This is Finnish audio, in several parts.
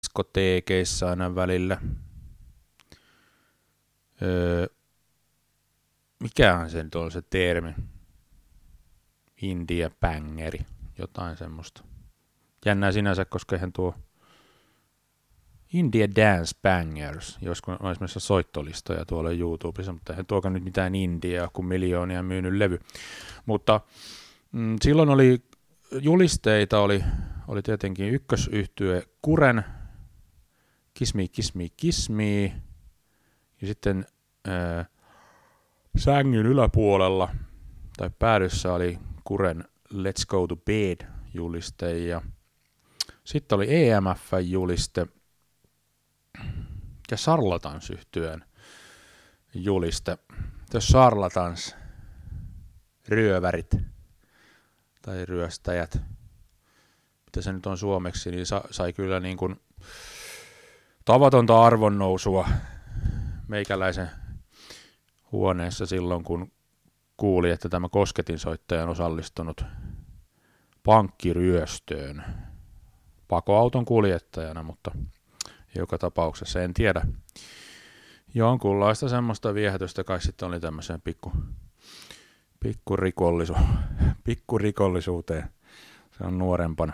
diskoteekeissa aina välillä. Mikähän se nyt on se termi? India bangeri, jotain semmoista. Jännää sinänsä, koska eihän tuo India Dance Bangers, joskus on esimerkiksi soittolistoja tuolla YouTubessa, mutta eihän tuokaan nyt mitään Indiaa, kun miljoonia myynyt levy. Mutta silloin oli julisteita, oli tietenkin ykkösyhtye Kuren, Kiss Me, Kiss Me, Kiss Me, ja sitten sängyn yläpuolella tai päädyssä oli Kuren Let's Go to Bed -juliste, ja sitten oli EMF-juliste ja Charlatans-yhtyeen juliste. Jos Charlatans, ryövärit tai ryöstäjät, mitä se nyt on suomeksi, niin sai kyllä niin kuin tavatonta arvonnousua meikäläisen huoneessa silloin, kun kuuli, että tämä kosketinsoittaja on osallistunut pankkiryöstöön pakoauton kuljettajana, mutta joka tapauksessa en tiedä. Jonkunlaista semmoista viehätystä kai sitten oli tämmöiseen pikkurikollisuuteen. Se on nuorempana.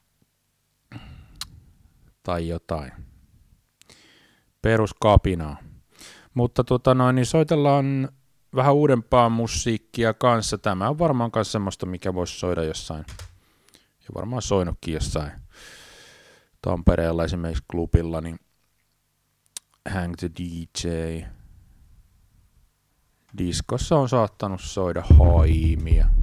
Tai jotain. Peruskapinaa. Mutta niin soitellaan vähän uudempaa musiikkia kanssa. Tämä on varmaan myös semmoista, mikä voisi soida jossain. Ja varmaan soinutkin jossain Tampereella esimerkiksi klubilla, niin Hang the DJ. Diskossa on saattanut soida Haimia.